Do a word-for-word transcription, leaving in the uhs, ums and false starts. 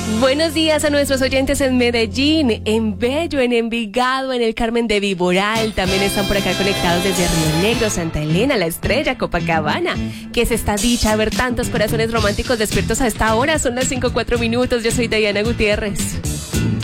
Buenos días a nuestros oyentes en Medellín, en Bello, en Envigado, en el Carmen de Viboral. También están por acá conectados desde Río Negro, Santa Elena, La Estrella, Copacabana. Que es esta dicha ver tantos corazones románticos despiertos a esta hora. Son las cinco cuatro minutos. Yo soy Diana Gutiérrez.